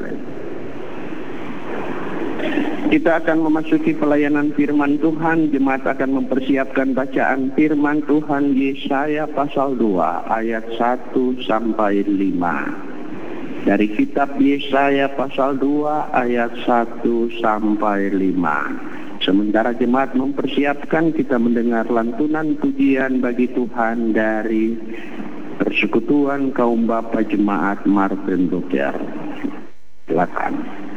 Kita akan memasuki pelayanan firman Tuhan. Jemaat akan mempersiapkan bacaan firman Tuhan Yesaya pasal 2 ayat 1 sampai 5. Dari kitab Yesaya pasal 2 ayat 1 sampai 5. Sementara jemaat mempersiapkan, kita mendengar lantunan pujian bagi Tuhan dari Persekutuan Kaum Bapa Jemaat Martin Luther. Silakan.